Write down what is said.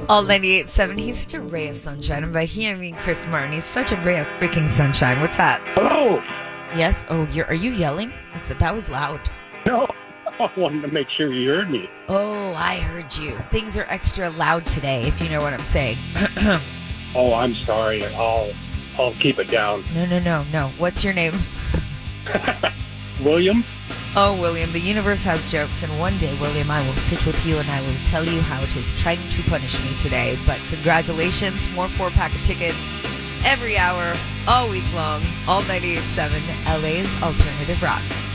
All 98.7. He's such a ray of sunshine. And by he, I mean Chris Martin. He's such a ray of freaking sunshine. What's that? Hello. Yes? Oh, are you yelling? That was loud. No, I wanted to make sure you heard me. Oh, I heard you. Things are extra loud today, if you know what I'm saying. Oh, I'm sorry. I'll keep it down. No. What's your name? William? Oh, William, the universe has jokes, and one day, William, I will sit with you and I will tell you how it is trying to punish me today. But congratulations, more 4-pack of tickets every hour, all week long, all 98.7, LA's Alternative Rock.